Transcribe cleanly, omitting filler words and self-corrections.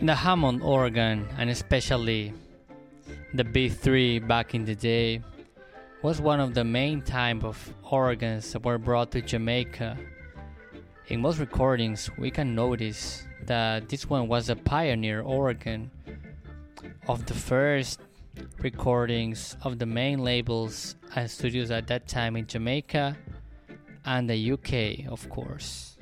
The Hammond organ, and especially the B3 back in the day, was one of the main type of organs that were brought to Jamaica. In most recordings, we can notice that this one was a pioneer organ of the first recordings of the main labels and studios at that time in Jamaica and the UK, of course.